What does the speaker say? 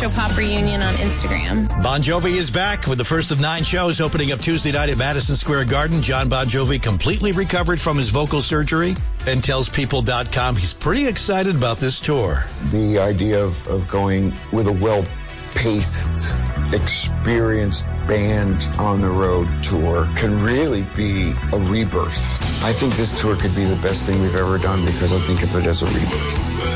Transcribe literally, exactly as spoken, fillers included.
Electropop Reunion on Instagram. Bon Jovi is back with the first of nine shows opening up Tuesday night at Madison Square Garden. John Bon Jovi completely recovered from his vocal surgery and tells People dot com he's pretty excited about this tour. The idea of, of going with a well-paced, experienced band on the road tour can really be a rebirth. I think this tour could be the best thing we've ever done because I think of it as a rebirth.